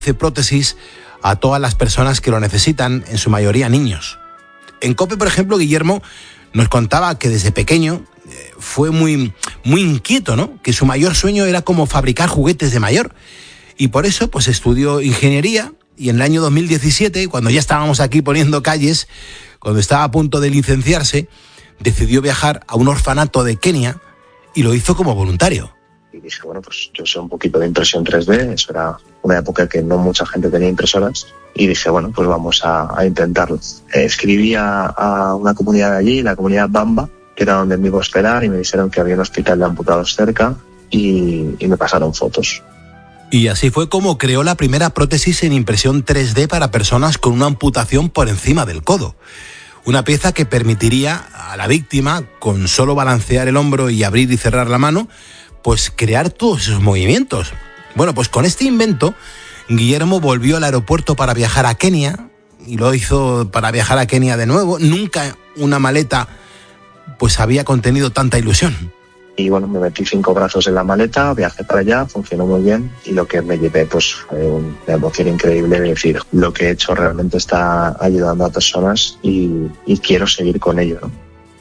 hace prótesis a todas las personas que lo necesitan, en su mayoría niños. En COPE, por ejemplo, Guillermo nos contaba que desde pequeño fue muy inquieto, ¿no? Que su mayor sueño era como fabricar juguetes de mayor. Y por eso pues estudió ingeniería, y en el año 2017, cuando ya estábamos aquí poniendo calles, cuando estaba a punto de licenciarse, decidió viajar a un orfanato de Kenia y lo hizo como voluntario. Y dije, bueno, pues yo sé un poquito de impresión 3D, eso era una época que no mucha gente tenía impresoras, y dije, bueno, pues vamos a intentarlo. Escribí a una comunidad de allí, la comunidad Bamba, que era donde me iba a esperar, y me dijeron que había un hospital de amputados cerca, y me pasaron fotos. Y así fue como creó la primera prótesis en impresión 3D para personas con una amputación por encima del codo. Una pieza que permitiría a la víctima, con solo balancear el hombro y abrir y cerrar la mano, pues crear todos esos movimientos. Bueno, pues con este invento, Guillermo volvió al aeropuerto para viajar a Kenia, y lo hizo para viajar a Kenia de nuevo. Nunca una maleta pues había contenido tanta ilusión. Y bueno, me metí 5 brazos en la maleta, viajé para allá, funcionó muy bien, y lo que me llevé pues fue una emoción increíble de decir, lo que he hecho realmente está ayudando a personas y quiero seguir con ello, ¿no?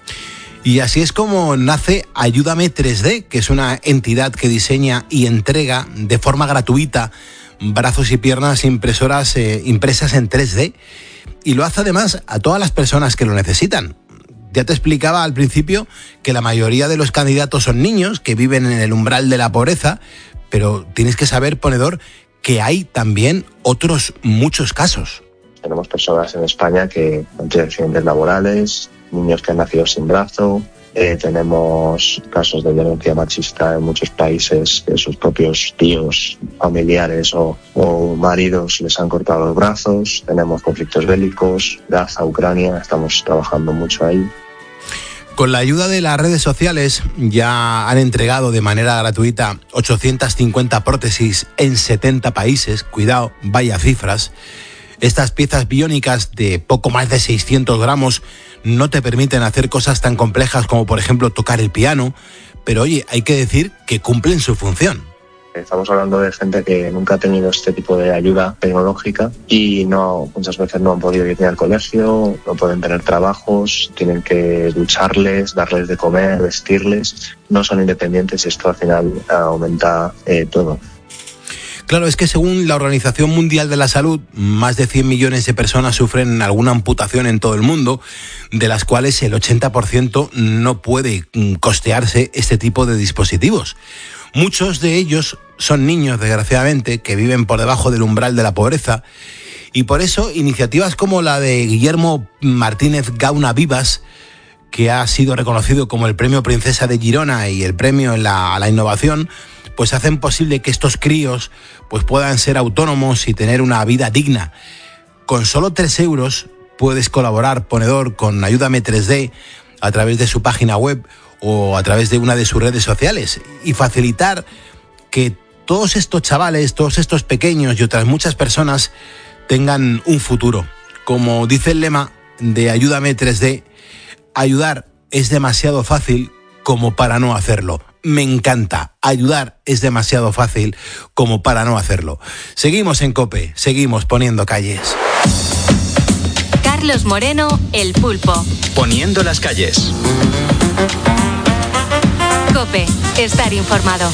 Y así es como nace Ayúdame 3D, que es una entidad que diseña y entrega de forma gratuita brazos y piernas impresas en 3D, y lo hace además a todas las personas que lo necesitan. Ya te explicaba al principio que la mayoría de los candidatos son niños que viven en el umbral de la pobreza, pero tienes que saber, ponedor, que hay también otros muchos casos. Tenemos personas en España que han tenido accidentes laborales, niños que han nacido sin brazo, tenemos casos de violencia machista en muchos países, que sus propios tíos, familiares o maridos les han cortado los brazos, tenemos conflictos bélicos, Gaza, Ucrania, estamos trabajando mucho ahí. Con la ayuda de las redes sociales ya han entregado de manera gratuita 850 prótesis en 70 países, cuidado, vaya cifras. Estas piezas biónicas de poco más de 600 gramos no te permiten hacer cosas tan complejas como, por ejemplo, tocar el piano, pero oye, hay que decir que cumplen su función. Estamos hablando de gente que nunca ha tenido este tipo de ayuda tecnológica y muchas veces no han podido ir ni al colegio, no pueden tener trabajos, tienen que ducharles, darles de comer, vestirles, no son independientes, y esto al final aumenta todo. Claro, es que según la Organización Mundial de la Salud, más de 100 millones de personas sufren alguna amputación en todo el mundo, de las cuales el 80% no puede costearse este tipo de dispositivos. Muchos de ellos son niños, desgraciadamente, que viven por debajo del umbral de la pobreza, y por eso iniciativas como la de Guillermo Martínez Gauna Vivas, que ha sido reconocido como el Premio Princesa de Girona y el Premio a la Innovación, pues hacen posible que estos críos pues puedan ser autónomos y tener una vida digna. Con solo 3 euros puedes colaborar, ponedor, con Ayúdame 3D a través de su página web o a través de una de sus redes sociales, y facilitar que todos estos chavales, todos estos pequeños y otras muchas personas tengan un futuro. Como dice el lema de Ayúdame 3D, ayudar es demasiado fácil como para no hacerlo. Me encanta. Ayudar es demasiado fácil como para no hacerlo. Seguimos en COPE, seguimos poniendo calles. Carlos Moreno, El Pulpo. Poniendo las calles. COPE, estar informado.